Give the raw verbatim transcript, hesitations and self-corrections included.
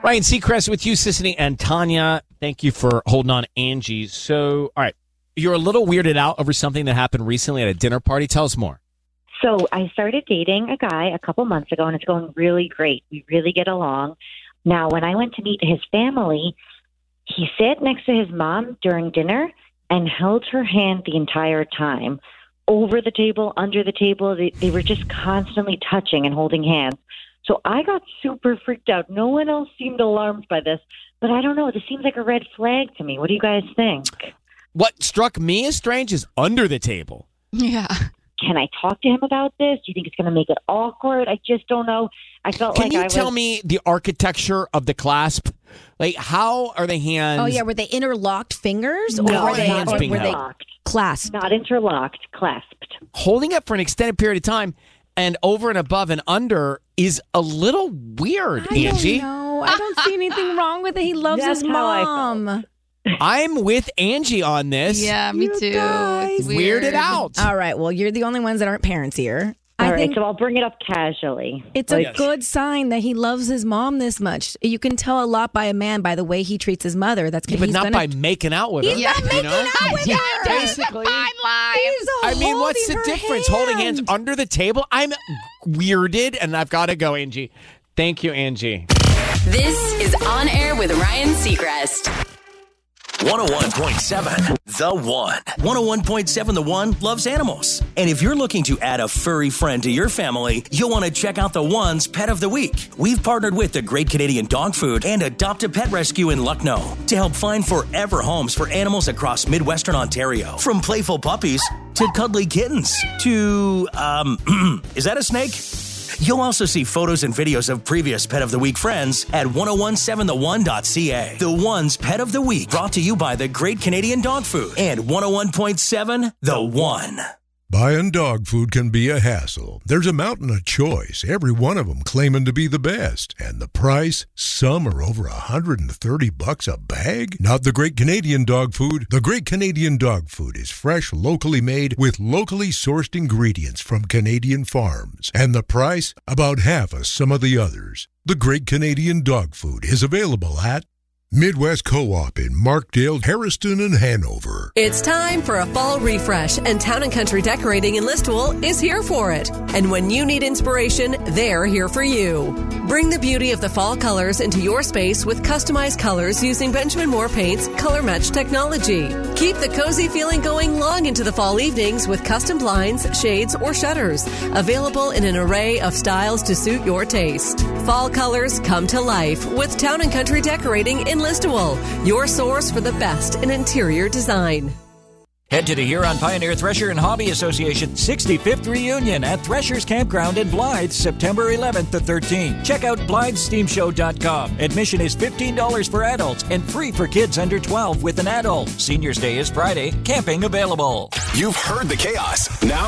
Ryan Seacrest with you, Sissany and Tanya. Thank you for holding on, Angie. So, all right, you're a little weirded out over something that happened recently at a dinner party. Tell us more. So I started dating a guy a couple months ago, and it's going really great. We really get along. Now, when I went to meet his family, he sat next to his mom during dinner and held her hand the entire time. Over the table, under the table, they, they were just constantly touching and holding hands. So I got super freaked out. No one else seemed alarmed by this, but I don't know. This seems like a red flag to me. What do you guys think? What struck me as strange is under the table. Yeah. Can I talk to him about this? Do you think it's going to make it awkward? I just don't know. I felt Can like you I was... tell me the architecture of the clasp? Like, how are the hands? Oh, yeah. Were they interlocked fingers? No, or were they, hands or being were they held. clasped? Not interlocked, clasped. Holding it for an extended period of time and over and above and under is a little weird, I Angie. don't know. I don't see anything wrong with it. He loves That's his how I mom. I'm with Angie on this. Yeah, me You too. guys. It's weird. Weirded out. All right. Well, you're the only ones that aren't parents here. All I right, think so I'll bring it up casually. it's a Yes. good sign that he loves his mom this much. You can tell a lot by a man by the way he treats his mother. That's Yeah, he's but not gonna, by making out with her. He's not you making know? out with her. Basically. He's I mean, what's the holding her difference? Holding hands hand. under the table? I'm weirded, and I've got to go, Angie. Thank you, Angie. This is On Air with Ryan Seacrest. one oh one point seven The One. one oh one point seven The One loves animals. And if you're looking to add a furry friend to your family, you'll want to check out The One's Pet of the Week. We've partnered with the Great Canadian Dog Food and Adopt a Pet Rescue in Lucknow to help find forever homes for animals across Midwestern Ontario. From playful puppies to cuddly kittens to, um, is that a snake? You'll also see photos and videos of previous Pet of the Week friends at ten seventeen the one dot c a. The One's Pet of the Week, brought to you by the Great Canadian Dog Food and one oh one point seven The One. Buying dog food can be a hassle. There's a mountain of choice, every one of them claiming to be the best. And the price? Some are over one hundred thirty bucks a bag? Not the Great Canadian Dog Food. The Great Canadian Dog Food is fresh, locally made, with locally sourced ingredients from Canadian farms. And the price? About half of some of the others. The Great Canadian Dog Food is available at Midwest Co-op in Markdale, Harrison, and Hanover. It's time for a fall refresh, and Town and Country Decorating in Listowel is here for it. And when you need inspiration, they're here for you. Bring the beauty of the fall colors into your space with customized colors using Benjamin Moore Paint's Color Match technology. Keep the cozy feeling going long into the fall evenings with custom blinds, shades, or shutters. Available in an array of styles to suit your taste. Fall colors come to life with Town and Country Decorating in Listowel, your source for the best in interior design. Head to the Huron Pioneer Thresher and Hobby Association sixty-fifth Reunion at Thresher's Campground in Blythe, September eleventh to thirteenth. Check out Blythe Steam Show dot com. Admission is fifteen dollars for adults and free for kids under twelve with an adult. Seniors Day is Friday. Camping available. You've heard the chaos. Now